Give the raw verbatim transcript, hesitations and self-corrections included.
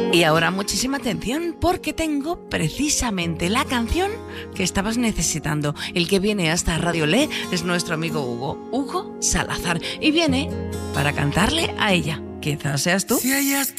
Y ahora muchísima atención porque tengo precisamente la canción que estabas necesitando. El que viene hasta Radio Le es nuestro amigo Hugo, Hugo Salazar. Y viene para cantarle a ella. Quizás seas tú. Si ella es